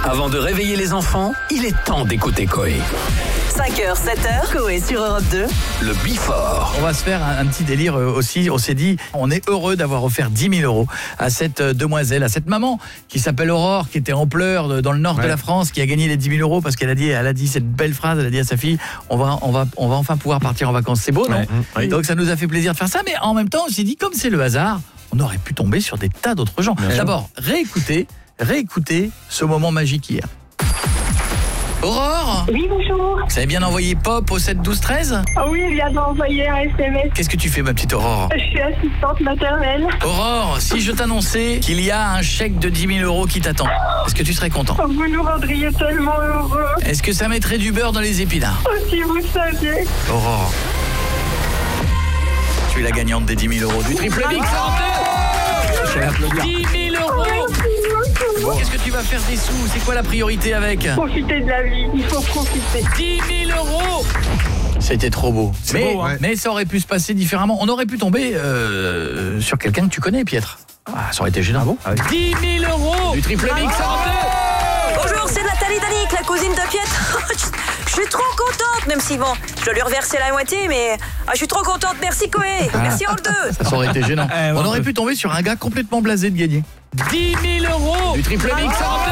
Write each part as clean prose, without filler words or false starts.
Avant de réveiller les enfants, il est temps d'écouter Coé. 5h, 7h, Coé sur Europe 2. Le Before. On va se faire un petit délire aussi. On s'est dit, on est heureux d'avoir offert 10 000 € à cette demoiselle, à cette maman qui s'appelle Aurore, qui était en pleurs dans le nord de la France, qui a gagné les 10 000 € parce qu'elle a dit cette belle phrase. Elle a dit à sa fille, on va enfin pouvoir partir en vacances. C'est beau, non ? Oui. Donc ça nous a fait plaisir de faire ça. Mais en même temps, on s'est dit, comme c'est le hasard, on aurait pu tomber sur des tas d'autres gens. D'abord, réécoutez ce moment magique hier. Aurore, Oui, bonjour. vous avez bien envoyé Pop au 7 12 13 ? Ah oui, il vient d'envoyer un SMS. Qu'est-ce que tu fais, ma petite Aurore ? Je suis assistante maternelle. Aurore, si je t'annonçais qu'il y a un chèque de 10 000 € qui t'attend, est-ce que tu serais content ? Vous nous rendriez tellement heureux. Est-ce que ça mettrait du beurre dans les épinards ? Oh, si vous saviez. Aurore, tu es la gagnante des 10 000 € du Triple Mix. Je vais applaudir. 10 000 €. Qu'est-ce que tu vas faire des sous ? C'est quoi la priorité avec ? Profitez de la vie, il faut profiter. 10 000 €. C'était trop beau. Mais ça aurait pu se passer différemment. On aurait pu tomber sur quelqu'un que tu connais, Pietre. Ah, ça aurait été gênant. 10 000 € du Triple Mix. Bonjour, c'est Nathalie Danique, la cousine de Pietre. Je suis trop contente, même si bon, je dois lui reverser la moitié, mais je suis trop contente. Merci Coé, merci Europe 2. Ça aurait été gênant. On aurait pu tomber sur un gars complètement blasé de gagner 10 000 € du Triple Mix.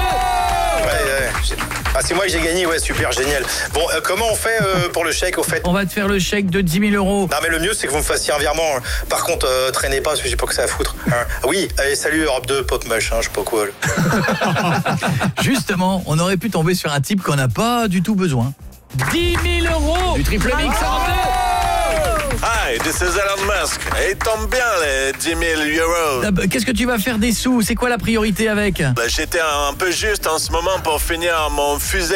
Ah, c'est moi que j'ai gagné, ouais, super, génial. Bon, comment on fait pour le chèque, au fait ? On va te faire le chèque de 10 000 €. Non, mais le mieux, c'est que vous me fassiez un virement. Par contre, traînez pas, parce que j'ai pas que ça à foutre. Hein. Oui, allez, salut Europe 2, pop machin, je sais pas quoi. Justement, on aurait pu tomber sur un type qu'on n'a pas du tout besoin. 10 000 € du Triple Mix. Hi, this is Elon Musk. Et il tombe bien les 10 000 €. Qu'est-ce que tu vas faire des sous ? C'est quoi la priorité avec ? J'étais un peu juste en ce moment pour finir mon fusée